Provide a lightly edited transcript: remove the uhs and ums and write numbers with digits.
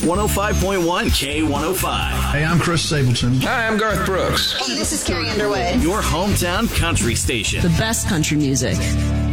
105.1 K105. Hey, I'm Chris Stapleton. Hi, I'm Garth Brooks. Hey, this is Carrie Underwood. Your hometown country station. The best country music.